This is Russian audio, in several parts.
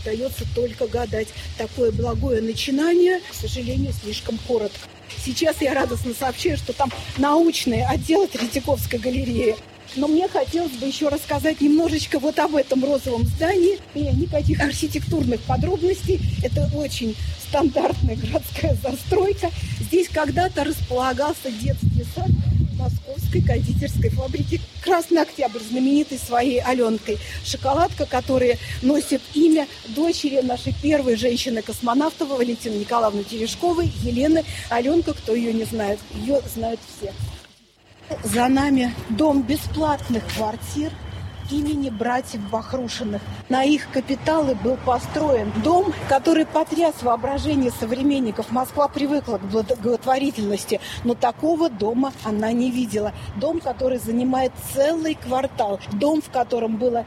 Остается только гадать. Такое благое начинание, к сожалению, слишком коротко. Сейчас я радостно сообщаю, что там научный отдел Третьяковской галереи. Но мне хотелось бы еще рассказать немножечко вот об этом розовом здании. И никаких архитектурных подробностей. Это очень стандартная городская застройка. Здесь когда-то располагался детский сад Московской кондитерской фабрики «Красный Октябрь», знаменитый своей Аленкой. Шоколадка, которая носит имя дочери нашей первой женщины-космонавта Валентины Николаевны Терешковой, Елены. Аленка, кто ее не знает, ее знают все. За нами дом бесплатных квартир имени братьев Бахрушиных. На их капиталы был построен дом, который потряс воображение современников. Москва привыкла к благотворительности, но такого дома она не видела. Дом, который занимает целый квартал. Дом, в котором было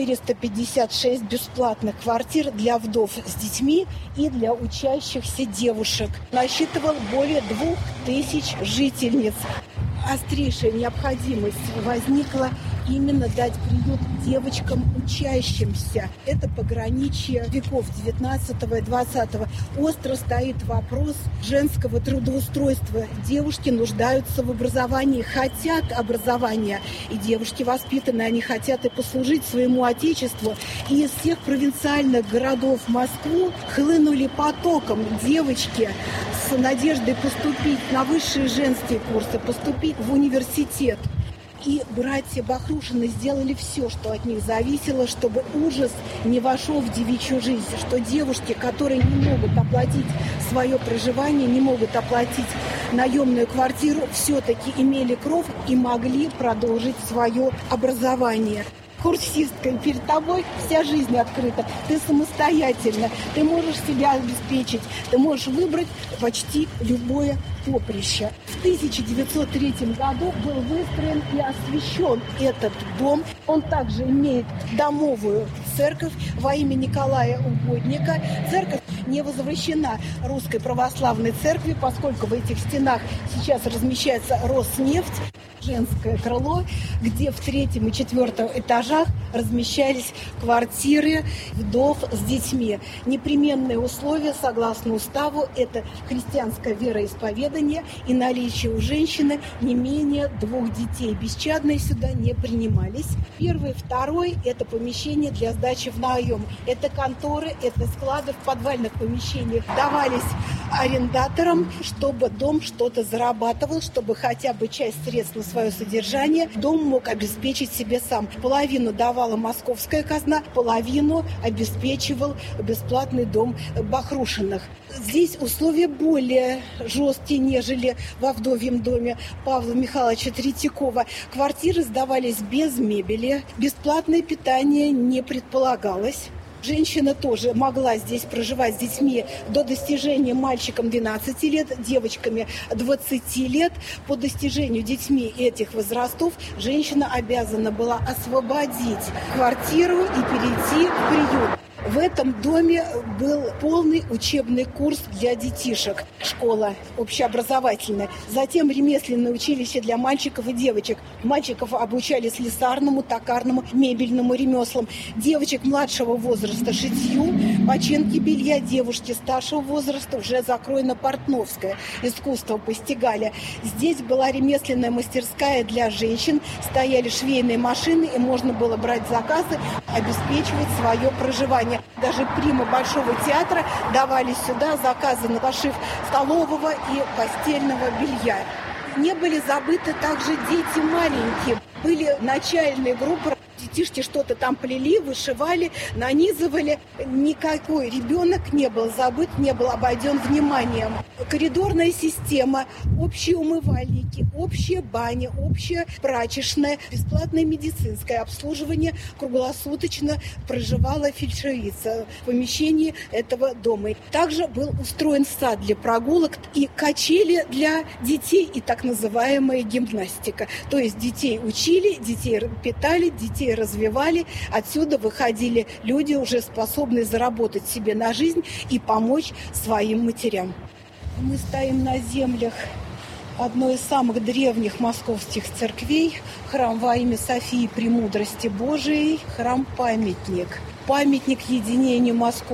456 бесплатных квартир для вдов с детьми и для учащихся девушек. Насчитывал более 2000 жительниц. Острейшая необходимость возникла именно дать приют девочкам учащимся. Это пограничье веков 19 и 20. Остро стоит вопрос женского трудоустройства. Девушки нуждаются в образовании, хотят образования. И девушки воспитаны, они хотят и послужить своему отечеству. И из всех провинциальных городов в Москву хлынули потоком девочки с надеждой поступить на высшие женские курсы, поступить в университет. И братья Бахрушины сделали все, что от них зависело, чтобы ужас не вошел в девичью жизнь, что девушки, которые не могут оплатить свое проживание, не могут оплатить наемную квартиру, все-таки имели кров и могли продолжить свое образование. Курсистка, перед тобой вся жизнь открыта. Ты самостоятельна, ты можешь себя обеспечить, ты можешь выбрать почти любое поприще. В 1903 году был выстроен и освящен этот дом. Он также имеет домовую церковь во имя Николая Угодника. Церковь не возвращена Русской Православной Церкви, поскольку в этих стенах сейчас размещается Роснефть. Женское крыло, где в 3-м и 4-м этажах размещались квартиры вдов с детьми. Непременные условия, согласно уставу, это христианское вероисповедание и наличие у женщины не менее 2 детей. Бесчадные сюда не принимались. 1-й, 2-й – это помещение для сдачи в наем. Это конторы, это склады в подвальных помещениях. Давались арендаторам, чтобы дом что-то зарабатывал, чтобы хотя бы часть средств на свое содержание дом мог обеспечить себе сам. Половину давала московская казна, половину обеспечивал бесплатный дом Бахрушиных. Здесь условия более жесткие, нежели во вдовьем доме Павла Михайловича Третьякова. Квартиры сдавались без мебели, бесплатное питание не предполагалось. Женщина тоже могла здесь проживать с детьми до достижения мальчикам 12 лет, девочками 20 лет. По достижению детьми этих возрастов женщина обязана была освободить квартиру и перейти в приют. В этом доме был полный учебный курс для детишек. Школа общеобразовательная. Затем ремесленное училище для мальчиков и девочек. Мальчиков обучали слесарному, токарному, мебельному ремеслам. Девочек младшего возраста шитью, починке белья. Девушки старшего возраста уже закройно-портновское искусство постигали. Здесь была ремесленная мастерская для женщин. Стояли швейные машины, и можно было брать заказы, обеспечивать свое проживание. Даже примы Большого театра давали сюда заказы на пошив столового и постельного белья. Не были забыты также дети маленькие. Были начальные группы. Детишки что-то там плели, вышивали, нанизывали. Никакой ребенок не был забыт, не был обойден вниманием. Коридорная система, общие умывальники, общая баня, общая прачечная, бесплатное медицинское обслуживание. Круглосуточно проживала фельдшерица в помещении этого дома. Также был устроен сад для прогулок и качели для детей и так называемая гимнастика. То есть детей учили, детей питали, детей развивали. Отсюда выходили люди, уже способные заработать себе на жизнь и помочь своим матерям. Мы стоим на землях одной из самых древних московских церквей, храм во имя Софии Премудрости Божией, храм-памятник. памятник единению Москвы.